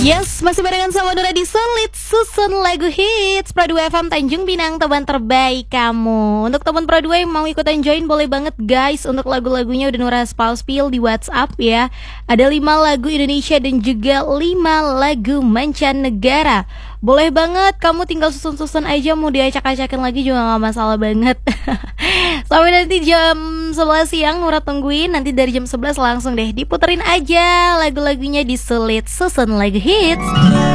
Yes, masih barengan sama Nura di Solid Susun Lagu Hits Pro 2 FM Tanjung Pinang, teman terbaik kamu. Untuk teman Pro 2 yang mau ikutan join boleh banget guys. Untuk lagu-lagunya udah Nura spill di WhatsApp ya. Ada 5 lagu Indonesia dan juga 5 lagu mancanegara. Boleh banget, kamu tinggal susun-susun aja. Mau diacak-acakin lagi juga gak masalah banget. Sampai nanti jam 11 siang Nura tungguin. Nanti dari jam 11 langsung deh diputerin aja lagu-lagunya di Solid Susun Lagu Hits.